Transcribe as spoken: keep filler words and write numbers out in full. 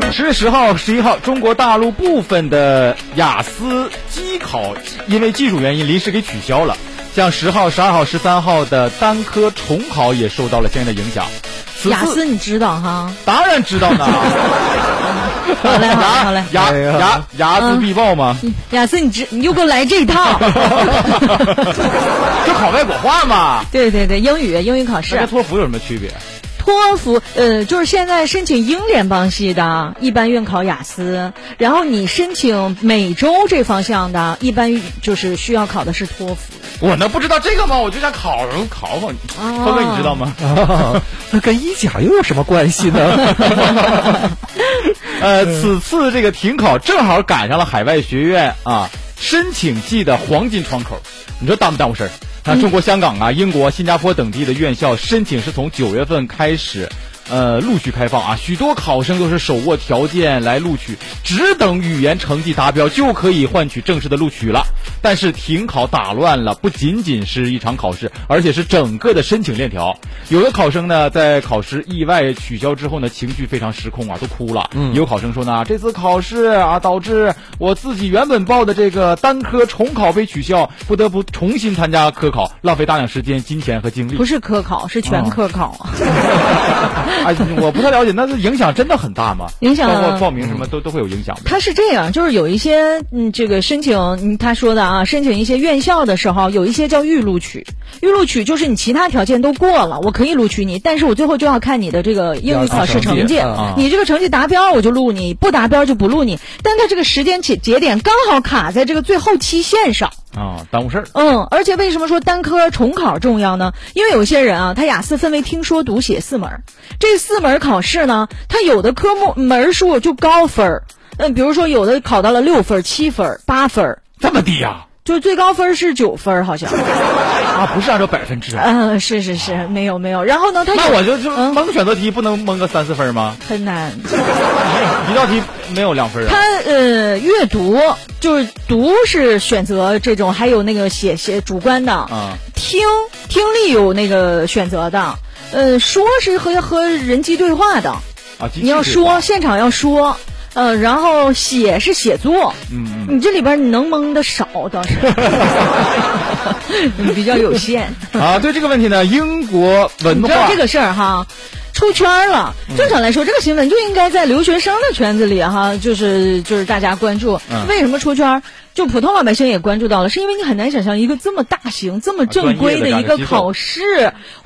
十月十号、十一号，中国大陆部分的雅思机考因为技术原因临时给取消了，像十号、十二号、十三号的单科重考也受到了相应的影响。 雅思你知道哈？ 当然知道呢。 好嘞，好嘞，好嘞。 睚睚睚眦必报吗？ 嗯、雅思你知，你又给我来这一套。 就考外国话嘛。 对对对，英语英语考试。 跟托福有什么区别？ 托福呃，就是现在申请英联邦系的，一般愿考雅思；然后你申请美洲这方向的，一般就是需要考的是托福。 我能不知道这个吗？我就想考考考你，涛哥你知道吗？ 啊、那跟一甲又有什么关系呢？ 呃，此次这个停考正好赶上了海外学院啊申请季的黄金窗口，你说耽不耽误事儿？啊，中国香港啊、英国、新加坡等地的院校申请是从九月份开始，呃，陆续开放啊。许多考生都是手握条件来录取，只等语言成绩达标就可以换取正式的录取了。但是停考打乱了不仅仅是一场考试，而且是整个的申请链条。有的考生呢，在考试意外取消之后呢，情绪非常失控啊，都哭了。嗯，有考生说呢，这次考试啊，导致我自己原本报的这个单科重考被取消，不得不重新参加科考，浪费大量时间、金钱和精力。 不是科考，是全科考。 哎，我不太了解，那影响真的很大吗？ 影响包括报名什么都、嗯、都会有影响的。 它是这样，就是有一些嗯，这个申请，嗯，他说的啊，申请一些院校的时候，有一些叫预录取。预录取就是你其他条件都过了，我可以录取你，但是我最后就要看你的这个英语考试成绩， 啊、 你这个成绩达标我就录你，不达标就不录你。但它这个时间节节点刚好卡在这个最后期限上。 啊，耽误事儿。 嗯，而且为什么说单科重考重要呢？因为有些人啊，他雅思分为听说读写四门，这四门考试呢，他有的科目门数就高分，嗯，比如说有的考到了六分、七分、八分， 这么低呀、啊？ 就最高分是九分，好像。 啊，不是按照百分制啊？ 嗯、呃，是是是，没有没有。然后呢，他那我就就蒙选择题不能蒙个三四分吗？ 很难。 一道题没有两分啊。 他呃，阅读就是读是选择这种，还有那个写写主观的啊，听听力有那个选择的，呃，说是和和人机对话的啊， 你要说现场要说。呃，然后写是写作， 嗯， 你这里边你能蒙的少倒是，比较有限啊。对这个问题呢，英国文化你知道这个事儿哈，出圈了。正常来说，这个新闻就应该在留学生的圈子里哈，就是就是大家关注。 嗯、 为什么出圈？就普通老百姓也关注到了，是因为你很难想象一个这么大型、这么正规的一个考试